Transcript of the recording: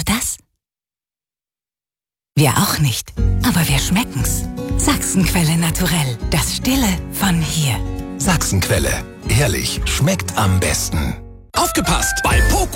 du das? Wir auch nicht, aber wir schmecken's. Sachsenquelle Naturell, das Stille von hier. Sachsenquelle, ehrlich, schmeckt am besten. Aufgepasst! Bei Poco